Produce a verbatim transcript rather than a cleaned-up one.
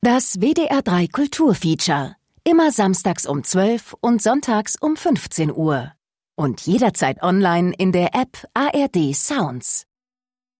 Das W D R drei Kulturfeature. Immer samstags um zwölf und sonntags um fünfzehn Uhr. Und jederzeit online in der App A R D Sounds.